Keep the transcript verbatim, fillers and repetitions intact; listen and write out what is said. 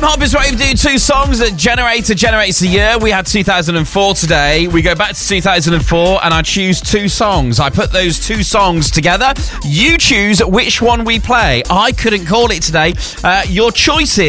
Hoppers, where we do two songs that Generator generates a year. We had two thousand four today. We go back to two thousand four and I choose two songs. I put those two songs together. You choose which one we play. I couldn't call it today. Uh, your choices.